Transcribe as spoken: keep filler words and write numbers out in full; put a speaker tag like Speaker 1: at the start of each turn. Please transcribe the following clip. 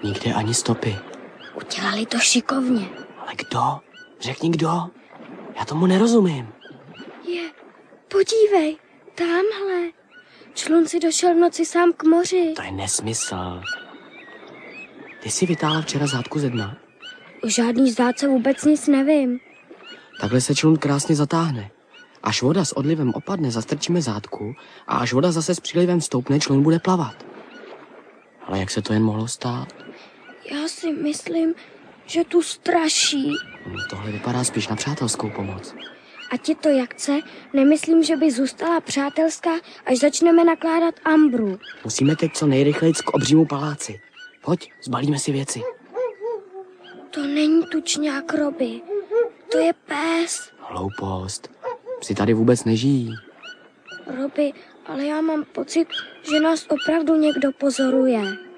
Speaker 1: Nikde ani stopy.
Speaker 2: Udělali to šikovně.
Speaker 1: Ale kdo? Řekni kdo. Já tomu nerozumím.
Speaker 2: Je, podívej, tamhle. Člun si došel v noci sám k moři.
Speaker 1: To je nesmysl. Ty jsi vytáhla včera zátku ze dna?
Speaker 2: O žádný zdátce vůbec nic nevím.
Speaker 1: Takhle se člun krásně zatáhne. Až voda s odlivem opadne, zastrčíme zátku a až voda zase s přílivem stoupne, člun bude plavat. Ale jak se to jen mohlo stát?
Speaker 2: Já si myslím, že tu straší.
Speaker 1: Tohle vypadá spíš na přátelskou pomoc.
Speaker 2: Ať je to jak chce, nemyslím, že by zůstala přátelská, až začneme nakládat ambru.
Speaker 1: Musíme teď co nejrychleji k obřímu paláci. Pojď, zbalíme si věci.
Speaker 2: To není tučňák Roby. To je pes.
Speaker 1: Hloupost. Psi tady vůbec nežijí.
Speaker 2: Roby, ale já mám pocit, že nás opravdu někdo pozoruje.